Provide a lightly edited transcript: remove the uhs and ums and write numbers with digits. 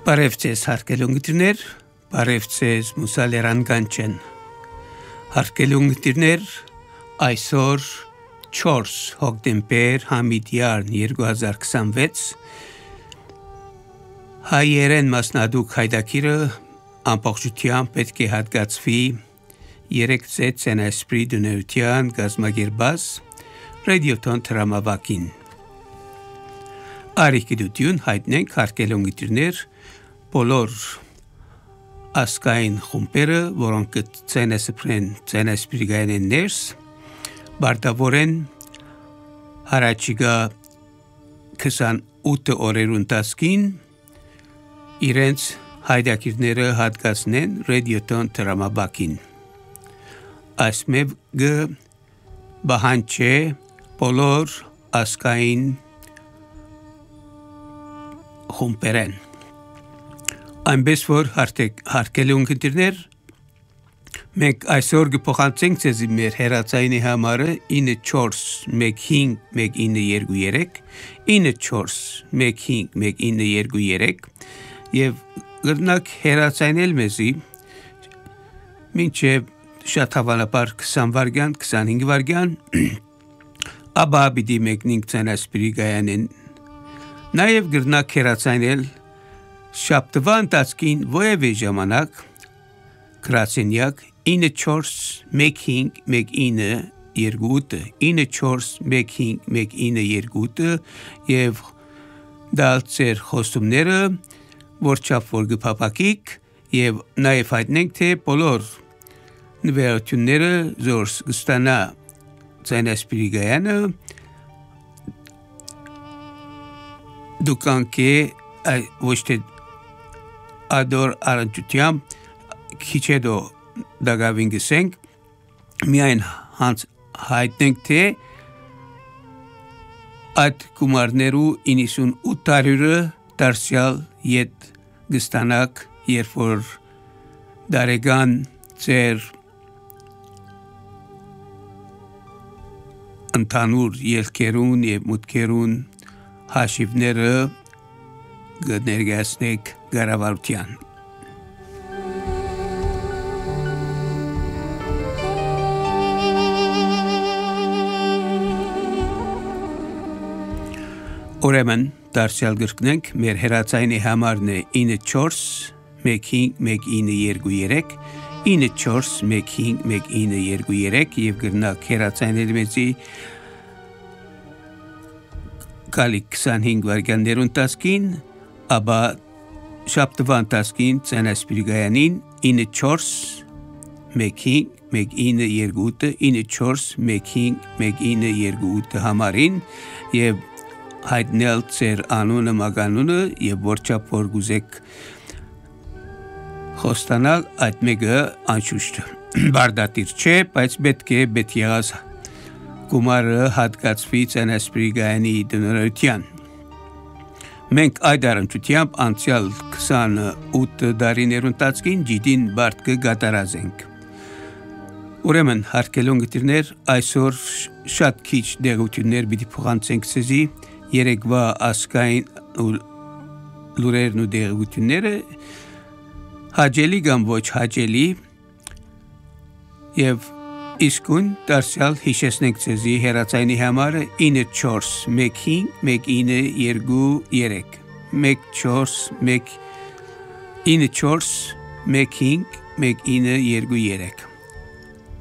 Բարև ձեզ հարգելունգիտիրներ, բարև ձեզ Մուսալերան Գանչեն։ Հարգելունգիտիրներ, այսօր 4 հոկտեմբեր համիդյարն 2026 հայերեն մասնադուկ հայդակիրը ամբողջությամբ պետք է հատկացվի 3C ցենեսպրի դնեության գազմագերբազ ռադիոթոն տրամավակին։ Արիքիդություն հայտնենք հարգելունգիտիրներ բոլոր ասկային խումբերը, որոնք ցենեսպրիգային են ներս, բարտավորեն հարաճիգա 28 օրերու ընթացքին իրենց հայդակիրները հատկացնեն ռադիոթոն տրամաբակին։ Այս մեկը բահանջ է բոլոր ասկային խումբերեն։ Այնպես որ հարգելունգիտիրներ, մենք այսօր կփոխանցենք ձեզ մեր հեռացայինի համարը 94151923 94151923 եւ գրնակ հեռացայինել մեզի մինչեւ շատ հավանաբար 20 վայրկյան 25 վայրկյան ապա պիտի մեկնենք ցենեսպրիգայանին նաեւ գրնակ հեռացայինել շաբթվա ընթացքին որևէ ժամանակ գրասենյակ 94151922 եւ դալ ծեր խոստումները որչափ որ գփապակիկ եւ նաեւ հայտնենք թե բոլոր նվերությունները զորս կստանա ցենեսպրիգայանը դուքանքե ոչ թե ադոր արանջությամբ քիչեդո դագավին գսենք միայն հանց հայտնենք թե այդ գումարներու 98%-ը դարձյալ ետ գստանակ երբ որ դարեգան ծեր ընդհանուր ելքերուն եւ մուտքերուն հաշիվները կներկայացնենք կառավարության։ Ուրեմն դարձյալ գրկնենք մեր հեռացայինի համարն է 94151923 94151923 եւ գրնակ հեռացայինել մեծի կալի 25 վայրկյաններուն տասկին ապա շաբթվա ընթացքին ցենեսպրիգայանին 94151922 համարին եւ հայտնել ծեր անունը մագանունը եւ որչափ որ գուզեք խոստանալ այդ մեկը անշուշտ բարդատիր չէ բայց պետք է եղած գումարը հատկացվի ցենեսպրիգայանի դնորության մենք այդ առնչությամբ անցյալ 28 դարիներուն տածքին ջիդին բարդ կգատարազենք ուրեմն հարգելունգիտիրներ այսօր շատ քիչ դեղություններ պիտի փոխանցենք ցեզի երեկվա ասկային լուրերն ու դեղությունները հաճելի կամ ոչ հաճելի եւ իսկույն դարձյալ հիշեցնենք ցեզի հեռացայինի համարը 94151923 94151923